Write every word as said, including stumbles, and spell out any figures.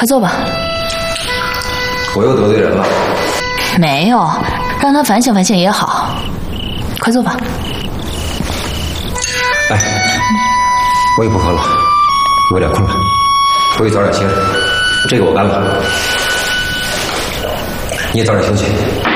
快坐吧。 我又得罪人了？ 没有，让他反省反省也好。快坐吧。 哎，我也不喝了，我有点困了，回去早点歇着。这个我干了，你也早点休息。